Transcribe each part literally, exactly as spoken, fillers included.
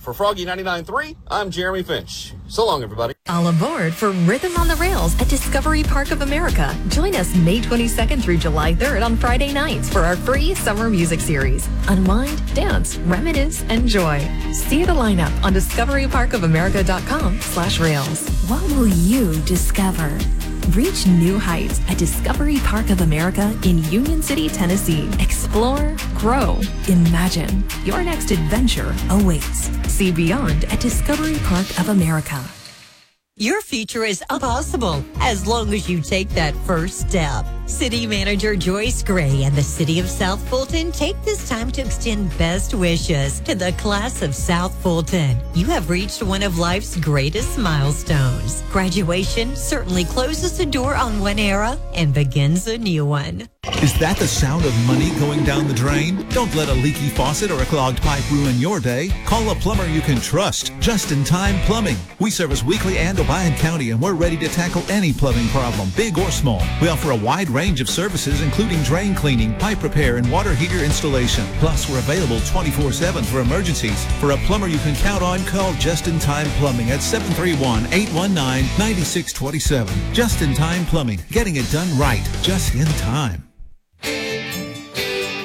For Froggy ninety-nine point three, I'm Jeremy Finch. So long, everybody. All aboard for Rhythm on the Rails at Discovery Park of America. Join us May twenty-second through July third on Friday nights for our free summer music series. Unwind, dance, reminisce, enjoy. See the lineup on discovery park of america dot com slash rails. What will you discover? Reach new heights at Discovery Park of America in Union City, Tennessee. Explore, grow, imagine. Your next adventure awaits. See beyond at Discovery Park of America. Your future is possible as long as you take that first step. City Manager Joyce Gray and the City of South Fulton take this time to extend best wishes to the class of South Fulton. You have reached one of life's greatest milestones. Graduation certainly closes the door on one era and begins a new one. Is that the sound of money going down the drain? Don't let a leaky faucet or a clogged pipe ruin your day. Call a plumber you can trust. Just in Time Plumbing. We service Weakley and Obion County, and we're ready to tackle any plumbing problem, big or small. We offer a wide range of services, including drain cleaning, pipe repair, and water heater installation. Plus, we're available twenty-four seven for emergencies. For a plumber you can count on, call Just in Time Plumbing at seven three one, eight one nine, nine six two seven. Just in Time Plumbing. Getting it done right. Just in time.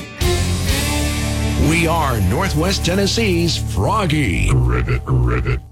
We are Northwest Tennessee's Froggy. Rivet, rivet.